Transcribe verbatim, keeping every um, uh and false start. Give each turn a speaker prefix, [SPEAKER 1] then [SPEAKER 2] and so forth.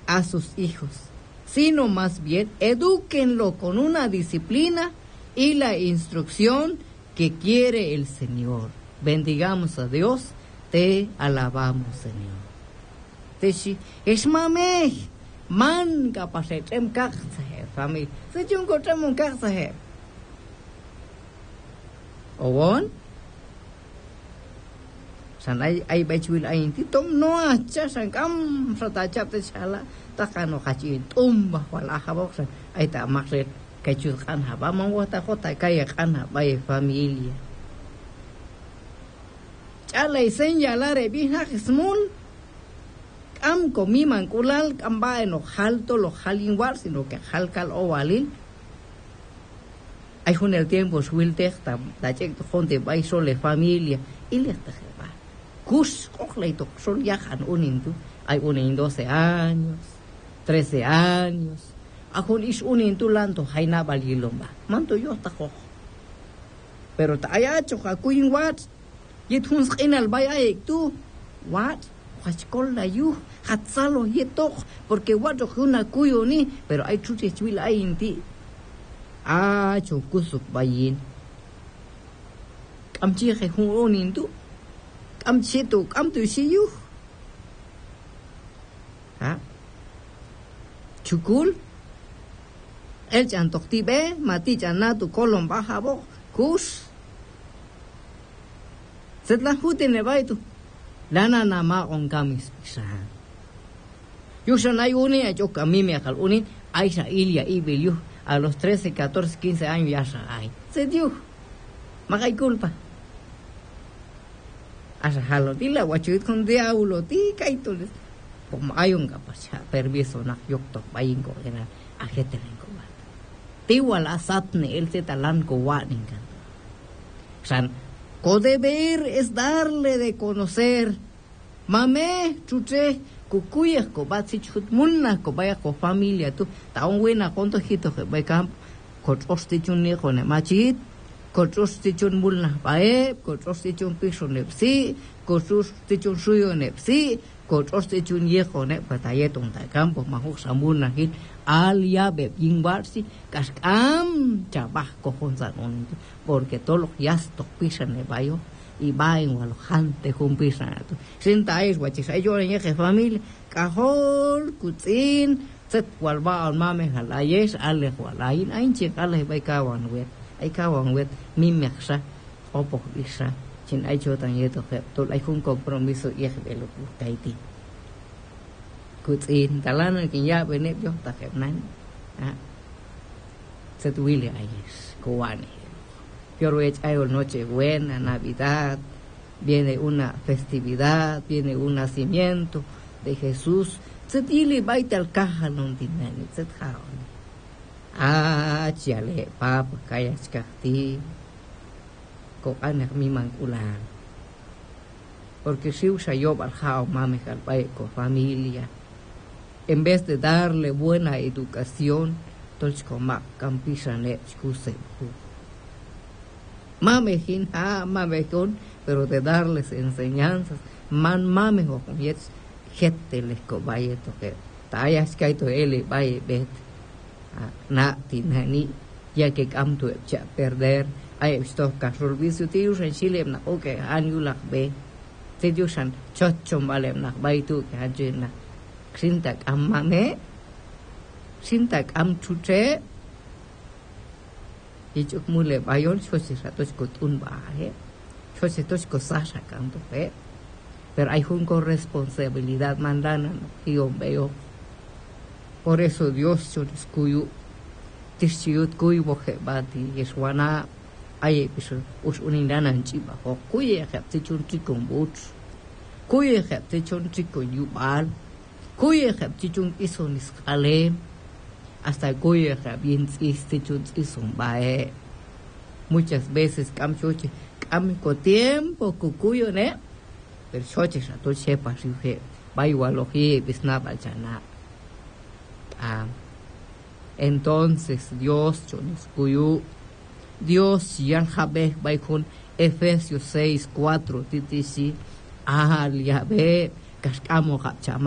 [SPEAKER 1] a sus hijos, sino más bien edúquenlo con una disciplina y la instrucción que quiere el Señor. Bendigamos a Dios, te alabamos, Señor. Teshi, es mame, man capacet, em kaksaher, familia. Se chungo tremon kaksaher. Owon? San ay ay bachwil ay ti tom no acha san kam sata chap te chala ta kano khachi tumba wala habok san ay ta makret kachul kan haba mangwata khota kaya kan haba e familia. Chala señalar e bi haksmun am komi mankulal kamba eno halto lo halingwar sino que halkal o walil. Ay con el tiempo suilte ta ta chek jonte bai sole familia y le ta jeba. Kus kokleito son yahan unintu ay unin doce años, trece años. Akon is unintu lanto haina balilomba. Manto yo ta ko. Pero ta ayacho ka kuin wat yit huns qinal bai ay tu wat Hachkol la yu, hatzalo yetok, porque guacho una cuyo ni, pero hay chuche chuil hay inti. Ah, chokusuk bayin. Am chihe hun intu. Am cheto, am tu shiyu. Ha? Chukul. El chantok tibe, mati chanatu kolom bajabo, kus. Setla hute ne baitu. Lana nama on kamis sa. Yusan ay uni a yo kamimi a uni ay sa ilia ibilyu a los trece, catorce, quince años ya sa ay. Se dio. Magay culpa. Asa halo dila wachuit con diaulo ti kaitules. Como hay un capaz permiso na yokto bayingo era a jetelengo bat. Tiwal asatne el tetalan ko waningan. San Ko deber es darle de conocer. Mame, chuche, kukuyas ko batsi chut munna ko vaya ko familia tu. Ta un buena conto hito que vai camp. Ko trosti chun ni ko ne machit. Ko trosti chun mulna bae. Ko trosti chun piso nepsi. Ko trosti chun suyo nepsi. Ko trosti chun yejo ne patayetong ta campo mahuk samuna hit. Al ya beb yingbarsi kaskam chabaj cojonzan un porque todos los yastos pisan el bayo y vaen a los gente con pisan tu sinta es guachis ay yo en jefe familia cajol kutin set walba al mame halayes ale walain ain che ale bai kawan wet ai kawan wet mi meksa opo bisa chin ai yo tan yeto que tol ai un compromiso y el taiti Kutin talana que ya venir yo ta nan ah se tuile ayes coane pero es hay noche buena navidad viene una festividad viene un nacimiento de Jesús se tile baita al caja non dinani se thaon ah chale papa kaya skati ko anak mi mankulan porque si usa yo baljao mame kalpai con familia. En vez de darle buena educación, tolchkoma campisane excuse. Mame hin ha mame con, pero de darles enseñanzas, man mame ho con yets jette les ko baye to que tayas kaito ele baye bet. Na tinani ya que cam tu cha perder ay sto ka servicio tius en Chile na okay anulak be. Te diusan chochom valem na bay tu que hajena. Sintak am mame, sintak am chuche, y yo mule bayon, yo se ratos cotun baje, yo se tos cosas sacando fe, pero hay un corresponsabilidad mandana, no, yo veo. Por eso Dios yo les cuyo, tisiyut cuyo boje bati, yeswana, ay, pues, us unindana en chiba, o cuyo ejemplo chun chico buch, cuyo ejemplo chun chico yubal. Kuye khap chichung ison iskale hasta kuye khap yins istichun ison bae muchas veces cam choche cam co tiempo cucuyo ne pero choche sa to sepa si fe bai waloji bisna balchana ah entonces Dios chonis kuyu Dios yan jabe bai con Efesios seis cuatro titisi al yabe kaskamo khap